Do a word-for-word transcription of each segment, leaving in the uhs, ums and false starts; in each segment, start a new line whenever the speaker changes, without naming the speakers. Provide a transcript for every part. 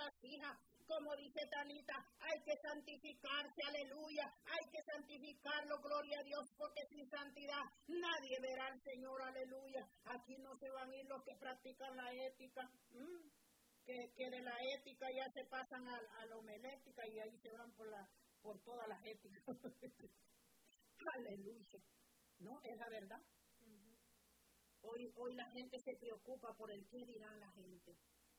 vasija. Como dice Tanita, hay que santificarse, aleluya, hay que santificarlo, gloria a Dios, porque sin santidad nadie verá al Señor, aleluya. Aquí no se van a ir los que practican la ética, ¿m? que, que de la ética ya se pasan a, a la homilética y ahí se van por, la, por todas las éticas. Aleluya, ¿no? Es la verdad. Uh-huh. Hoy, hoy la gente se preocupa por el qué dirá la gente.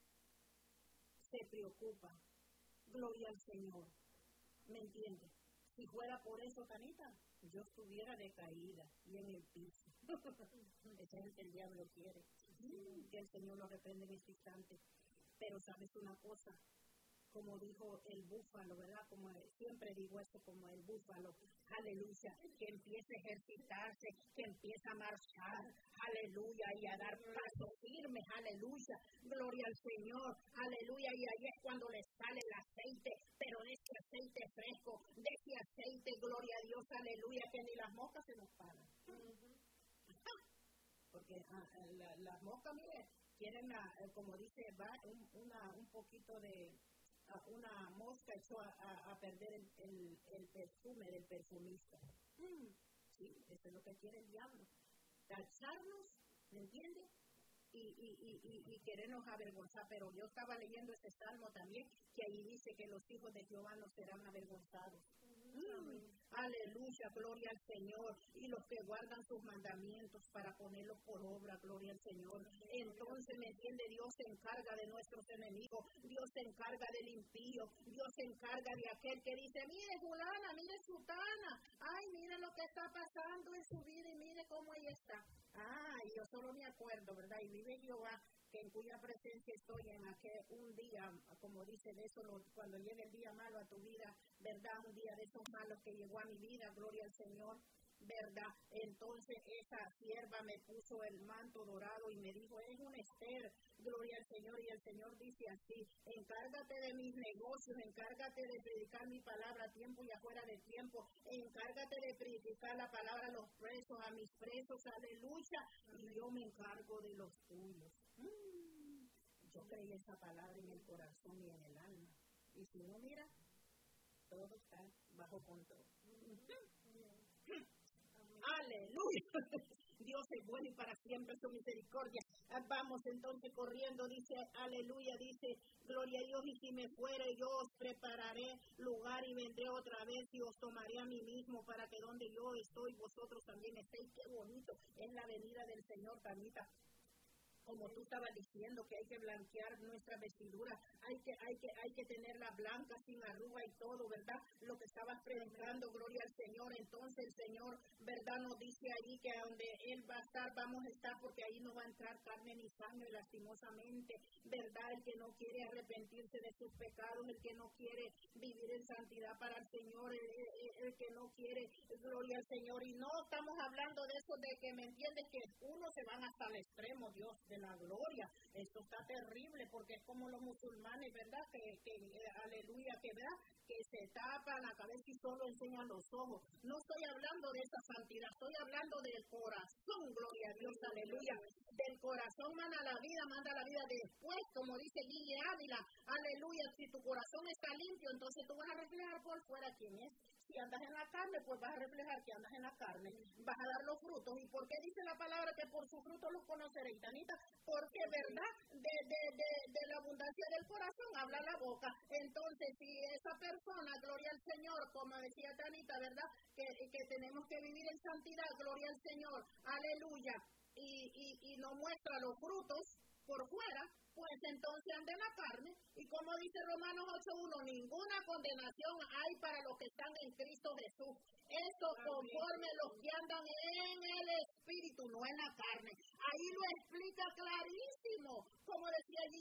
Se preocupa. Gloria al Señor. ¿Me entiende? Si fuera por eso, Tanita, yo estuviera decaída y en el piso. Ese es el que el diablo quiere. Que el Señor lo reprende en este instante. Pero sabes una cosa, como dijo el búfalo, ¿verdad? Como siempre digo esto, como el búfalo, aleluya, que empiece a ejercitarse, que empiece a marchar, aleluya, y a dar pasos firmes, aleluya, gloria al Señor, aleluya, y ahí es cuando le sale el aceite, pero de ese aceite fresco, de ese aceite, gloria a Dios, aleluya, que ni las moscas se nos paran. Uh-huh. Porque ah, la, las moscas, mire, quieren, la, como dice, va un, una, un poquito de... una mosca echó a, a, a perder el, el, el perfume del perfumista. Mm, sí, eso es lo que quiere el diablo. Tacharnos, ¿me entiendes? Y, y, y, y, y querernos avergonzar. Pero yo estaba leyendo ese salmo también, que ahí dice que los hijos de Jehová no serán avergonzados. Mm, aleluya, gloria al Señor. Y los que guardan sus mandamientos para ponerlos por obra, gloria al Señor. Entonces, ¿me entiende? Dios se encarga de nuestros enemigos, Dios se encarga del impío, Dios se encarga de aquel que dice, mire fulana, mire sutana, ay, mire lo que está pasando en su vida y mire cómo ella está. Ah, yo solo me acuerdo, ¿verdad? Y vive Jehová, que en cuya presencia estoy en aquel un día, como dice de eso, cuando llegue el día malo a tu vida, ¿verdad? Un día de esos malos que llegó a mi vida, gloria al Señor, ¿verdad? Entonces esa sierva me puso el manto dorado y me dijo, es un Esther, gloria al Señor, y el Señor dice así, encárgate de mis negocios, encárgate de predicar mi palabra a tiempo y afuera de tiempo, encárgate de predicar la palabra a los presos, a mis presos, aleluya, y yo me encargo de los tuyos. Mm. Yo creí esa palabra en el corazón y en el alma, y si no, mira, todo está bajo control. Mm. Aleluya. Dios es bueno y para siempre su misericordia. Vamos entonces corriendo, dice, aleluya, dice, gloria a Dios, y si me fuere yo os prepararé lugar y vendré otra vez y os tomaré a mí mismo para que donde yo estoy vosotros también estéis. Qué bonito es la venida del Señor, Tanita. Como tú estabas diciendo que hay que blanquear nuestra vestidura, hay que, hay que, hay que tenerla blanca, sin arruga y todo, ¿verdad? Lo que estabas predicando, gloria al Señor. Entonces el Señor, ¿verdad? Nos dice allí que a donde Él va a estar, vamos a estar, porque ahí no va a entrar carne ni sangre, lastimosamente, ¿verdad? El que no quiere arrepentirse de sus pecados, el que no quiere vivir en santidad para el Señor, el, el, el que no quiere, gloria al Señor. Y no estamos hablando de eso, de que, ¿me entiendes? Que unos se van hasta el extremo, Dios, de la gloria. Esto está terrible porque es como los musulmanes, ¿verdad? Que, que eh, aleluya, que verdad, que se tapan la cabeza y solo enseñan los ojos. No estoy hablando de esa santidad, estoy hablando del corazón, gloria a Dios, aleluya. Del corazón manda la vida, manda la vida después, como dice Guille Ávila, aleluya. Si tu corazón está limpio, entonces tú vas a reflejar por fuera quién es. Si andas en la carne, pues vas a reflejar que andas en la carne, vas a dar los frutos. ¿Y por qué dice la palabra que por sus frutos los conoceréis, Tanita? Porque, ¿verdad? De, de, de, de la abundancia del corazón habla la boca. Entonces, si esa persona, gloria al Señor, como decía Tanita, ¿verdad? Que, que tenemos que vivir en santidad, gloria al Señor, aleluya, y, y, y no muestra los frutos por fuera, pues entonces anda en la carne. Y como dice Romanos ocho uno, ninguna condenación hay para los que están en Cristo Jesús. Esto conforme los que andan en el Espíritu, no en la carne. Ahí lo explica clarísimo, como decía allí